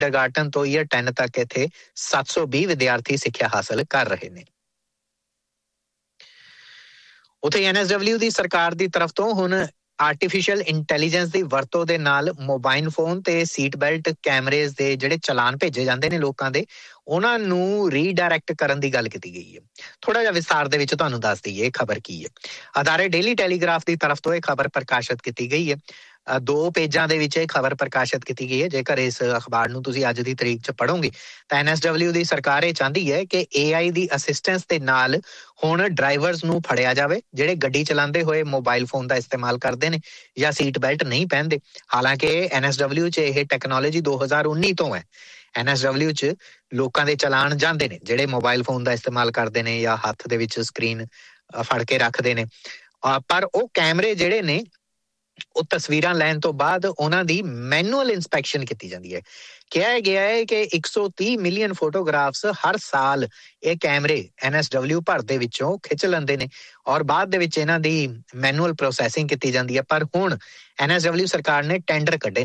Kindergarten ਤੋਂ year 10 ਤੱਕ ਇੱਥੇ 720 ਵਿਦਿਆਰਥੀ ਸਿੱਖਿਆ ਹਾਸਲ ਕਰ ਰਹੇ ਨੇ। ਉੱਥੇ NSW ਦੀ ਸਰਕਾਰ ਦੀ ਤਰਫ ਤੋਂ ਹੁਣ ਆਰਟੀਫਿਸ਼ੀਅਲ ਇੰਟੈਲੀਜੈਂਸ ਦੀ ਵਰਤੋਂ ਦੇ ਨਾਲ ਮੋਬਾਈਲ ਫੋਨ ਤੇ ਸੀਟ ਬੈਲਟ ਕੈਮਰੇਜ਼ ਦੇ ਜਿਹੜੇ ਚਲਾਨ ਭੇਜੇ ਜਾਂਦੇ ਨੇ ਲੋਕਾਂ ਦੇ, ਉਹਨਾਂ ਨੂੰ ਰੀਡਾਇਰੈਕਟ ਕਰਨ ਦੀ ਗੱਲ ਕੀਤੀ ਗਈ ਹੈ। ਥੋੜਾ ਜਿਹਾ ਵਿਸਤਾਰ ਦੇ ਵਿੱਚ ਤੁਹਾਨੂੰ ਦੱਸ ਦਈਏ ਇਹ ਖਬਰ ਕੀ ਹੈ। ਅਦਾਰੇ ਡੇਲੀ ਟੈਲੀਗ੍ਰਾਫ ਦੀ ਤਰਫ ਤੋਂ ਇਹ ਖਬਰ ਪ੍ਰਕਾਸ਼ਿਤ ਕੀਤੀ ਗਈ ਹੈ। 2 ਪੇਜਾਂ ਦੇ ਵਿੱਚ ਇਹ ਖਬਰ ਪ੍ਰਕਾਸ਼ਿਤ ਕੀਤੀ ਗਈ ਹੈ। ਜੇਕਰ ਇਸ ਅਖਬਾਰ ਨੂੰ ਤੁਸੀਂ ਅੱਜ ਦੀ ਤਰੀਕ 'ਚ ਪੜ੍ਹੋਗੇ ਤਾਂ NSW ਦੀ ਸਰਕਾਰ ਇਹ ਚਾਹੁੰਦੀ ਹੈ ਕਿ AI ਦੀ ਅਸਿਸਟੈਂਸ ਦੇ ਨਾਲ ਹੁਣ ਡਰਾਈਵਰਸ ਨੂੰ ਫੜਿਆ ਜਾਵੇ ਜਿਹੜੇ ਗੱਡੀ ਚਲਾਉਂਦੇ ਹੋਏ ਮੋਬਾਈਲ ਫੋਨ ਦਾ ਇਸਤੇਮਾਲ ਕਰਦੇ ਨੇ ਜਾਂ ਸੀਟ ਬੈਲਟ ਨਹੀਂ ਪਹਿਨਦੇ। ਹਾਲਾਂਕਿ NSW 'ਚ ਇਹ ਟੈਕਨੋਲੋਜੀ 2019 ਤੋਂ ਹੈ। NSW 'ਚ ਲੋਕਾਂ ਦੇ ਚਲਾਨ ਜਾਂਦੇ ਨੇ ਜਿਹੜੇ ਮੋਬਾਈਲ ਫੋਨ ਦਾ ਇਸਤੇਮਾਲ ਕਰਦੇ ਨੇ ਜਾਂ ਹੱਥ ਦੇ ਵਿੱਚ ਸਕਰੀਨ ਫੜ ਕੇ ਰੱਖਦੇ ਨੇ, ਪਰ ਉਹ ਕੈਮਰੇ ਜਿਹੜੇ ਨੇ ਉਹ ਤਸਵੀਰਾਂ ਲੈਣ ਤੋਂ ਬਾਅਦ ਉਹਨਾਂ ਦੀ ਮੈਨੂਅਲ ਇੰਸਪੈਕਸ਼ਨ ਕੀਤੀ ਜਾਂਦੀ ਹੈ। ਕਿਹਾ ਗਿਆ ਹੈ ਕਿ 130 ਮਿਲੀਅਨ ਫੋਟੋਗ੍ਰਾਫਸ ਹਰ ਸਾਲ ਇਹ ਕੈਮਰੇ NSW ਭਰ ਦੇ ਵਿੱਚੋਂ ਖਿੱਚ ਲੈਂਦੇ ਨੇ ਔਰ ਬਾਅਦ ਦੇ ਵਿੱਚ ਇਹਨਾਂ ਦੀ ਮੈਨੂਅਲ ਪ੍ਰੋਸੈਸਿੰਗ ਕੀਤੀ ਜਾਂਦੀ ਹੈ। ਪਰ ਹੁਣ NSW ਸਰਕਾਰ ਨੇ ਟੈਂਡਰ ਕੱਢੇ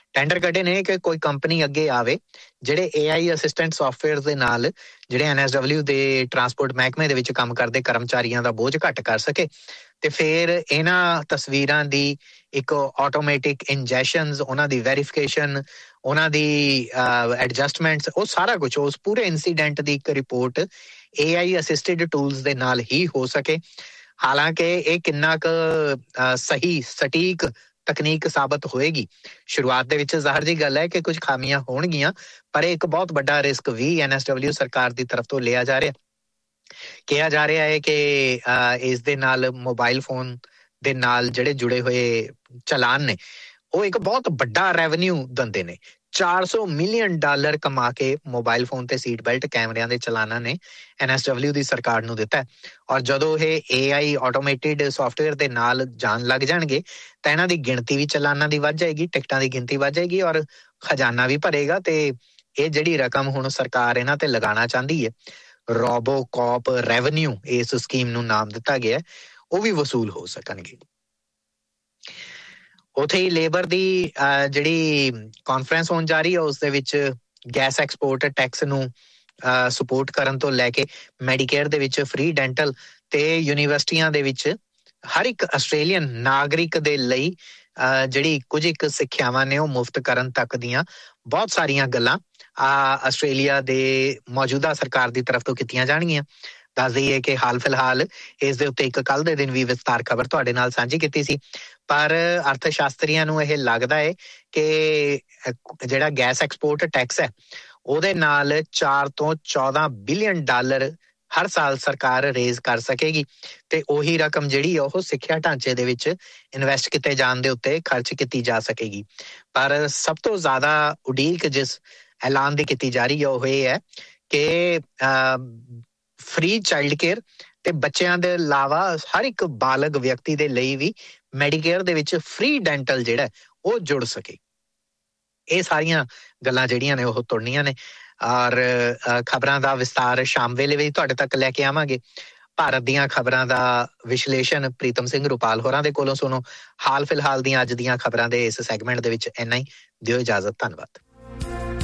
ਨੇ ਕਿ ਕੋਈ ਕੰਪਨੀ ਅੱਗੇ ਆਵੇ ਜਿਹੜੇ AI ਅਸਿਸਟੈਂਟ ਸੌਫਟਵੇਅਰ ਦੇ ਨਾਲ ਜਿਹੜੇ NSW ਦੇ ਟਰਾਂਸਪੋਰਟ ਮਹਿਕਮੇ ਦੇ ਵਿੱਚ ਕੰਮ ਕਰਦੇ ਕਰਮਚਾਰੀਆਂ ਦਾ ਬੋਝ ਘੱਟ ਕਰ ਸਕੇ ਤੇ ਫਿਰ ਇਹਨਾਂ ਤਸਵੀਰਾਂ ਦੀ ਇੱਕ ਆਟੋਮੈਟਿਕ ਇੰਜੈਸ਼ਨਸ, ਉਹਨਾਂ ਦੀ ਵੈਰੀਫਿਕੇਸ਼ਨ, ਉਹਨਾਂ ਦੀ ਐਡਜਸਟਮੈਂਟਸ, ਉਹ ਸਾਰਾ ਕੁਝ ਉਸ ਪੂਰੇ ਇਨਸੀਡੈਂਟ ਦੀ ਇੱਕ ਰਿਪੋਰਟ AI ਅਸਿਸਟਡ ਟੂਲਸ ਦੇ ਨਾਲ ਹੀ ਹੋ ਸਕੇ। ਹਾਲਾਂਕਿ ਇਹ ਕਿੰਨਾ ਕੁ ਸਹੀ ਸਟੀਕ ਤਕਨੀਕ ਸਾਬਤ ਹੋਏਗੀ, ਸ਼ੁਰੂਆਤ ਦੇ ਵਿੱਚ ਜ਼ਾਹਰ ਜੀ ਗੱਲ ਹੈ ਕਿ ਕੁਝ ਖਾਮੀਆਂ ਹੋਣਗੀਆਂ, ਪਰ ਇਹ ਇੱਕ ਬਹੁਤ ਵੱਡਾ ਰਿਸਕ ਵੀ NSW ਸਰਕਾਰ ਦੀ ਤਰਫ ਤੋਂ ਲਿਆ ਜਾ ਰਿਹਾ। ਕਿਹਾ ਜਾ ਰਿਹਾ ਹੈ ਕਿ ਇਸ ਦੇ ਨਾਲ ਮੋਬਾਈਲ ਫੋਨ ਦੇ ਨਾਲ ਜਿਹੜੇ ਜੁੜੇ ਹੋਏ ਚਲਾਨ ਨੇ ਉਹ ਇੱਕ ਬਹੁਤ ਵੱਡਾ ਰੈਵਨਿਊ ਦਿੰਦੇ ਨੇ। $400 ਮਿਲੀਅਨ ਕਮਾ ਕੇ ਮੋਬਾਈਲ ਫੋਨ ਤੇ ਸੀਟ ਬੈਲਟ ਕੈਮਰਿਆਂ ਦੇ ਚਲਾਨਾਂ ਨੇ NSW ਦੀ ਸਰਕਾਰ ਨੂੰ ਦਿੱਤਾ। ਔਰ ਜਦੋਂ ਇਹ AI ਆਟੋਮੇਟਿਡ ਸੌਫਟਵੇਅਰ ਦੇ ਨਾਲ ਜਾਣ ਲੱਗ ਜਾਣਗੇ ਤਾਂ ਇਹਨਾਂ ਦੀ ਗਿਣਤੀ ਵੀ ਚਲਾਨਾਂ ਦੀ ਵੱਧ ਜਾਏਗੀ, ਟਿਕਟਾਂ ਦੀ ਗਿਣਤੀ ਵੱਧ ਜਾਏਗੀ ਔਰ ਖਜ਼ਾਨਾ ਵੀ ਭਰੇਗਾ ਤੇ ਇਹ ਜਿਹੜੀ ਰਕਮ ਹੁਣ ਸਰਕਾਰ ਇਹਨਾਂ ਤੇ ਲਗਾਉਣਾ ਚਾਹੁੰਦੀ ਹੈ, ਰੋਬੋਕੌਪ ਰੈਵਨਿਊ ਇਸ ਸਕੀਮ ਨੂੰ ਨਾਮ ਦਿੱਤਾ ਗਿਆ, ਉਹ ਵੀ ਵਸੂਲ ਹੋ ਸਕਣਗੇ। ਉੱਥੇ ਹੀ ਲੇਬਰ ਦੀ ਜਿਹੜੀ ਕਾਨਫਰੰਸ ਹੋਣ ਜਾ ਰਹੀ ਹੈ ਉਸ ਦੇ ਵਿੱਚ ਗੈਸ ਐਕਸਪੋਰਟ ਟੈਕਸ ਨੂੰ ਸਪੋਰਟ ਕਰਨ ਤੋਂ ਲੈ ਕੇ ਮੈਡੀਕੇਅਰ ਦੇ ਵਿੱਚ ਫ੍ਰੀ ਡੈਂਟਲ ਤੇ ਯੂਨੀਵਰਸਿਟੀਆਂ ਦੇ ਵਿੱਚ ਹਰ ਇੱਕ ਆਸਟ੍ਰੇਲੀਅਨ ਨਾਗਰਿਕ ਦੇ ਲਈ ਜਿਹੜੀ ਕੁਝ ਇੱਕ ਸਿੱਖਿਆਵਾਂ ਨੇ ਉਹ ਮੁਫਤ ਕਰਨ ਤੱਕ ਦੀਆਂ ਬਹੁਤ ਸਾਰੀਆਂ ਗੱਲਾਂ ਆਸਟ੍ਰੇਲੀਆ ਦੇ ਮੌਜੂਦਾ ਸਰਕਾਰ ਦੀ ਤਰਫ ਤੋਂ ਕੀਤੀਆਂ ਜਾਣਗੀਆਂ। ਦੱਸ ਦਈਏ ਕਿ ਹਾਲ ਫਿਲਹਾਲ ਇਸ ਦੇ ਉੱਤੇ ਇੱਕ ਕੱਲ੍ਹ ਦੇ ਦਿਨ ਵੀ ਵਿਸਤਾਰ ਖਬਰ ਤੁਹਾਡੇ ਨਾਲ ਸਾਂਝੀ ਕੀਤੀ ਸੀ, ਪਰ ਅਰਥ ਸ਼ਾਸਤਰੀਆਂ ਨੂੰ ਇਹ ਲੱਗਦਾ ਹੈ ਕਿ ਜਿਹੜਾ ਗੈਸ ਐਕਸਪੋਰਟ ਟੈਕਸ ਹੈ ਉਹਦੇ ਨਾਲ 4 ਤੋਂ 14 ਬਿਲੀਅਨ ਡਾਲਰ ਹਰ ਸਾਲ ਸਰਕਾਰ ਰੇਜ਼ ਕਰ ਸਕੇਗੀ ਤੇ ਉਹੀ ਰਕਮ ਜਿਹੜੀ ਆ ਉਹ ਸਿੱਖਿਆ ਢਾਂਚੇ ਦੇ ਵਿੱਚ ਇਨਵੈਸਟ ਕੀਤੇ ਜਾਣ ਦੇ ਉੱਤੇ ਖਰਚ ਕੀਤੀ ਜਾ ਸਕੇਗੀ। ਪਰ ਸਭ ਤੋਂ ਜ਼ਿਆਦਾ ਉਡੀਕ ਜਿਸ ਐਲਾਨ ਦੀ ਕੀਤੀ ਜਾ ਰਹੀ ਹੈ ਉਹ ਇਹ ਹੈ ਕਿ ਫ੍ਰੀ ਚਾਈਲਡ ਕੇਅਰ ਤੇ ਬੱਚਿਆਂ ਦੇ ਇਲਾਵਾ ਹਰ ਇੱਕ ਬਾਲਗ ਵਿਅਕਤੀ ਦੇ ਲਈ ਵੀ ਮੈਡੀਕੇਅਰ ਦੇ ਵਿੱਚ ਫ੍ਰੀ ਡੈਂਟਲ ਜਿਹੜਾ ਉਹ ਜੁੜ ਸਕੇ। ਇਹ ਸਾਰੀਆਂ ਗੱਲਾਂ ਜਿਹੜੀਆਂ ਨੇ ਉਹ ਤੁਰਨੀਆਂ ਨੇ ਔਰ ਖਬਰਾਂ ਦਾ ਵਿਸਤਾਰ ਸ਼ਾਮ ਵੇਲੇ ਵੀ ਤੁਹਾਡੇ ਤੱਕ ਲੈ ਕੇ ਆਵਾਂਗੇ। ਭਾਰਤ ਦੀਆਂ ਖਬਰਾਂ ਦਾ ਵਿਸ਼ਲੇਸ਼ਣ ਪ੍ਰੀਤਮ ਸਿੰਘ ਰੁਪਾਲ ਹੋਰਾਂ ਦੇ ਕੋਲੋਂ ਸੁਣੋ। ਹਾਲ ਫਿਲਹਾਲ ਦੀਆਂ ਅੱਜ ਦੀਆਂ ਖਬਰਾਂ ਦੇ ਇਸ ਸੈਗਮੈਂਟ ਦੇ ਵਿੱਚ ਇੰਨਾ ਹੀ। ਦਿਓ ਇਜਾਜ਼ਤ, ਧੰਨਵਾਦ।